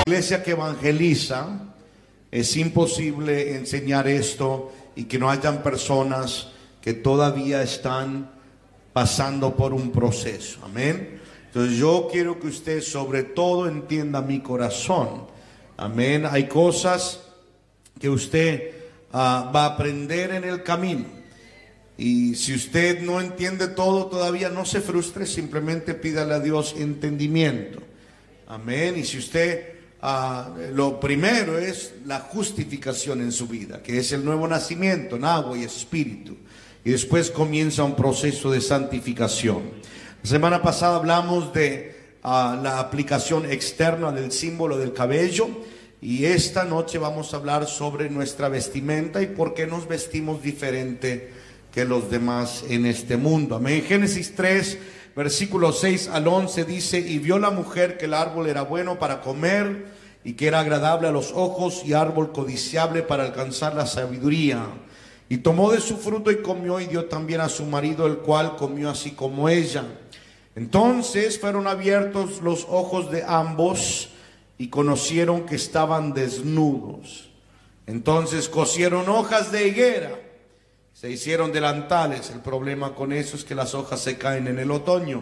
Iglesia que evangeliza, es imposible enseñar esto y que no hayan personas que todavía están pasando por un proceso. Amén. Entonces yo quiero que usted sobre todo entienda mi corazón. Amén. Hay cosas que usted va a aprender en el camino. Y si usted no entiende todo todavía, no se frustre, simplemente pídale a Dios entendimiento. Amén. Y si usted, lo primero es la justificación en su vida, que es el nuevo nacimiento en agua y espíritu. Y después comienza un proceso de santificación. La semana pasada hablamos de la aplicación externa del símbolo del cabello. Y esta noche vamos a hablar sobre nuestra vestimenta y por qué nos vestimos diferente que los demás en este mundo. Amén. Génesis 3, versículos 6 al 11 dice: y vio la mujer que el árbol era bueno para comer y que era agradable a los ojos y árbol codiciable para alcanzar la sabiduría. Y tomó de su fruto y comió, y dio también a su marido, el cual comió así como ella. Entonces fueron abiertos los ojos de ambos y conocieron que estaban desnudos. Entonces cosieron hojas de higuera, se hicieron delantales. El problema con eso es que las hojas se caen en el otoño.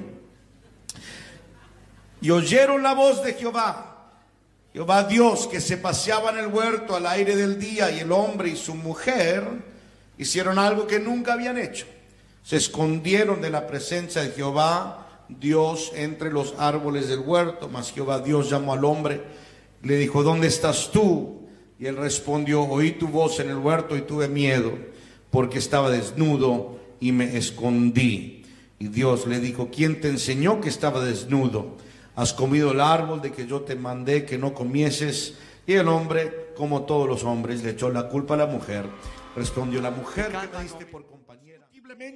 Y oyeron la voz de Jehová Dios, que se paseaba en el huerto al aire del día, y el hombre y su mujer hicieron algo que nunca habían hecho. Se escondieron de la presencia de Jehová Dios entre los árboles del huerto. Mas Jehová Dios llamó al hombre, le dijo: ¿dónde estás tú? Y él respondió: oí tu voz en el huerto y tuve miedo, porque estaba desnudo y me escondí. Y Dios le dijo: ¿quién te enseñó que estaba desnudo? ¿Has comido el árbol de que yo te mandé que no comieses? Y el hombre, como todos los hombres, le echó la culpa a la mujer. Respondió la mujer: ¿qué me diste por compañera?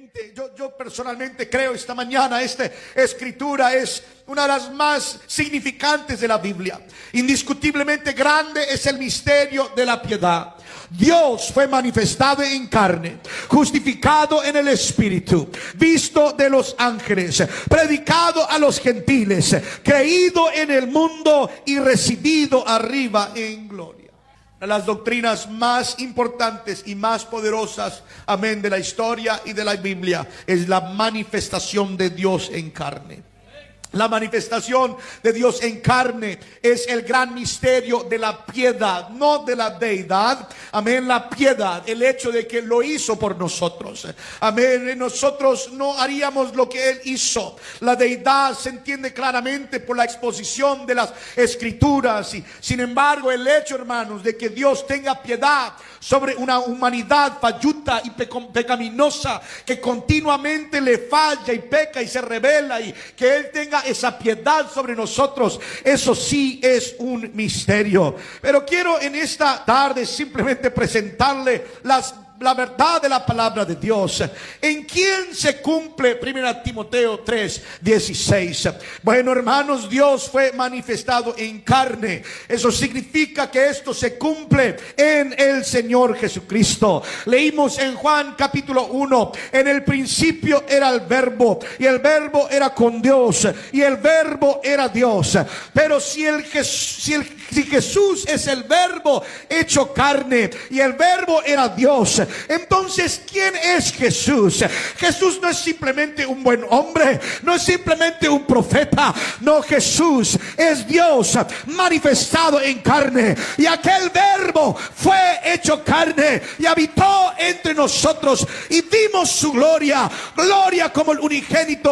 Yo personalmente creo esta mañana, esta escritura es una de las más significantes de la Biblia. Indiscutiblemente grande es el misterio de la piedad. Dios fue manifestado en carne, justificado en el Espíritu, visto de los ángeles, predicado a los gentiles, creído en el mundo y recibido arriba en gloria. Una de las doctrinas más importantes y más poderosas, amén, de la historia y de la Biblia es la manifestación de Dios en carne. La manifestación de Dios en carne es el gran misterio de la piedad, no de la deidad. Amén, la piedad, el hecho de que lo hizo por nosotros. Amén, nosotros no haríamos lo que Él hizo. La deidad se entiende claramente por la exposición de las escrituras. Y sin embargo, el hecho, hermanos, de que Dios tenga piedad sobre una humanidad falluta y pecaminosa, que continuamente le falla y peca y se rebela, y que Él tenga esa piedad sobre nosotros, eso sí es un misterio. Pero quiero en esta tarde simplemente presentarle la verdad de la palabra de Dios. ¿En quién se cumple 1 Timoteo 3:16? Bueno, hermanos, Dios fue manifestado en carne. Eso significa que esto se cumple en el Señor Jesucristo. Leímos en Juan capítulo 1: en el principio era el verbo, y el verbo era con Dios, y el verbo era Dios. Pero si Jesús es el verbo hecho carne, y el verbo era Dios, entonces ¿quién es Jesús? Jesús no es simplemente un buen hombre, no es simplemente un profeta. No, Jesús es Dios manifestado en carne, y aquel verbo fue hecho carne y habitó entre nosotros, y vimos su gloria como el unigénito